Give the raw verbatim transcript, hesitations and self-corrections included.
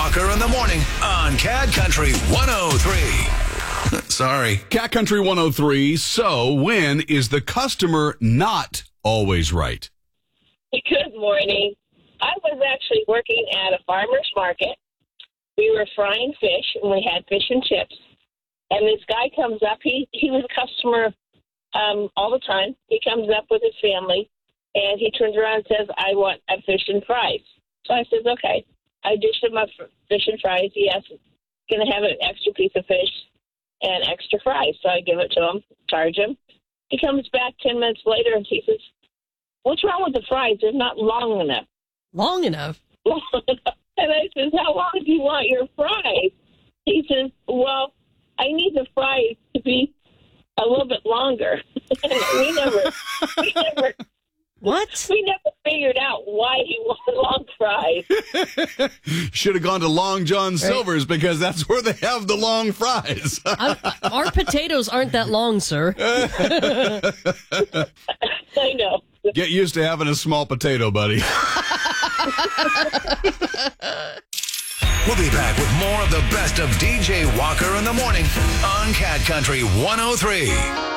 Walker in the morning on Cat Country one oh three. Sorry. Cat Country one oh three. So, when is the customer not always right? Good morning. I was actually working at a farmer's market. We were frying fish, and we had fish and chips. And this guy comes up. He he was a customer um, all the time. He comes up with his family, and he turns around and says, I want a fish and fries. So I says, okay. I dish him up fish and fries. He asks, going to have an extra piece of fish and extra fries. So I give it to him, charge him. He comes back ten minutes later, and he says, what's wrong with the fries? They're not long enough. Long enough? Long enough. And I says, how long do you want your fries? He says, well, I need the fries to be a little bit longer. we never, we never, what? We never figured out why he wanted long fries. Should have gone to Long John Silver's right. because that's where they have the long fries. Our potatoes aren't that long, sir. I know. Get used to having a small potato, buddy. We'll be back with more of the best of D J Walker in the morning on Cat Country one oh three.